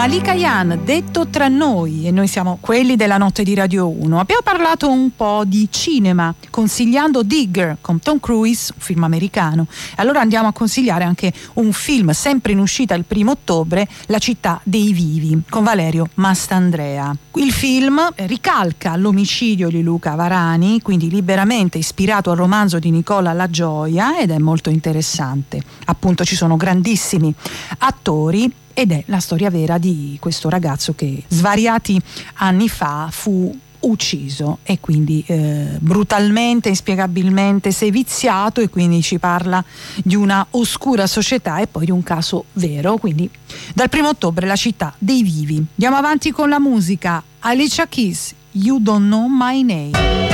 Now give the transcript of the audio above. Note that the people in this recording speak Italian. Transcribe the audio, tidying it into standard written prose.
Malika Ayane, detto tra noi, e noi siamo quelli della notte di Radio 1. Abbiamo parlato un po' di cinema, consigliando Digger con Tom Cruise, un film americano. Allora andiamo a consigliare anche un film sempre in uscita il 1° ottobre, La città dei vivi, con Valerio Mastandrea. Il film ricalca l'omicidio di Luca Varani, quindi liberamente ispirato al romanzo di Nicola La Gioia, ed è molto interessante. Appunto ci sono grandissimi attori ed è la storia vera di questo ragazzo che svariati anni fa fu ucciso e quindi brutalmente, inspiegabilmente seviziato, e quindi ci parla di una oscura società e poi di un caso vero. Quindi dal 1° ottobre La città dei vivi. Andiamo avanti con la musica. Alicia Keys, You Don't Know My Name.